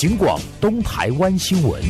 警广东台湾新闻。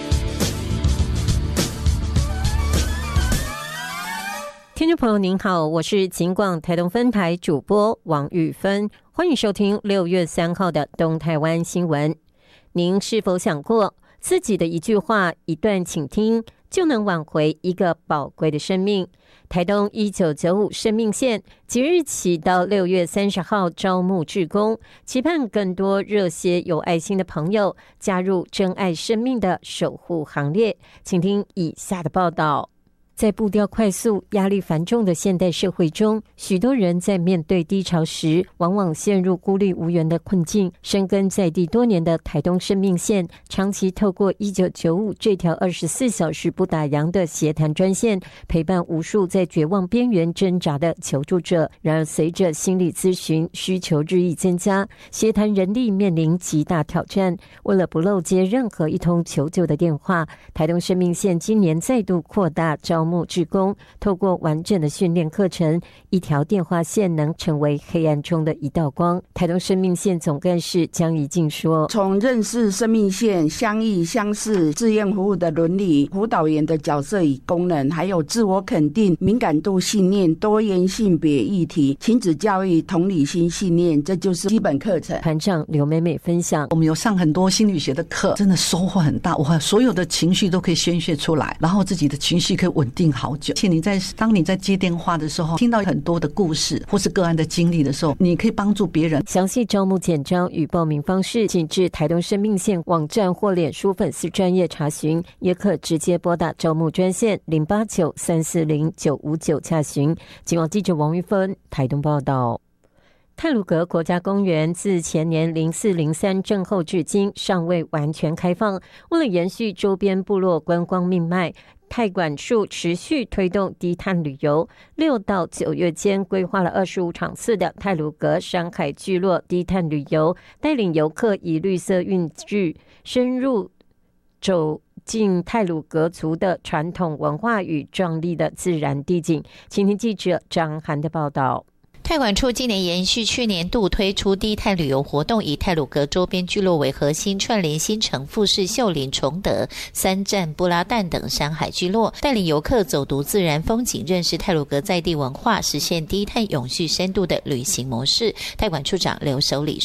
听众朋友您好，我是警广台东分台主播王玉芬，欢迎收听6月3号的东台湾新闻。您是否想过自己的一句话、一段倾听就能挽回一个宝贵的生命？台东1995生命线即日起到6月30号招募志工，期盼更多热血有爱心的朋友加入珍爱生命的守护行列。请听以下的报道。在步调快速、压力繁重的现代社会中，许多人在面对低潮时，往往陷入孤立无援的困境。深耕在地多年的台东生命线，长期透过1995这条24小时不打烊的协谈专线，陪伴无数在绝望边缘挣扎的求助者。然而，随着心理咨询需求日益增加，协谈人力面临极大挑战。为了不漏接任何一通求救的电话，台东生命线今年再度扩大招募志工，透过完整的训练课程，一条电话线能成为黑暗中的一道光。台东生命线总干事江怡静说， 从认识生命线、相异相似、志愿服务的伦理、辅导员的角色与功能，还有自我肯定、敏感度信念、多元性别议题、亲子教育、同理心信念，这就是基本课程。 团长刘美美分享， 我们有上很多心理学的课，真的收获很大，我所有的情绪都可以宣泄出来，然后自己的情绪可以稳定好久。而且当你在接电话的时候，听到很多的故事或是个案的经历的时候，你可以帮助别人。 详细招募简章与报名方式，请至台东生命线网站或脸书粉丝专页查询，也可直接拨打招募专线089-340-959洽询。警广记者王玉芬台东报道。太鲁阁国家公园自前年04-03震后至今尚未完全开放，为了延续周边部落观光命脉，太管处持续推动低碳旅游，6到9月间规划了25场次的太鲁阁山海聚落低碳旅游，带领游客以绿色运具深入走进太鲁阁族的传统文化与壮丽的自然地景。请听记者张涵的报道。 太管处今年延续去年度推出低碳旅游活动，以太鲁阁周边聚落为核心，串联新城、富士、秀林、崇德、三站、布拉旦等山海聚落，带领游客走读自然风景，认识太鲁阁在地文化，实现低碳永续深度的旅行模式。太管处长刘守礼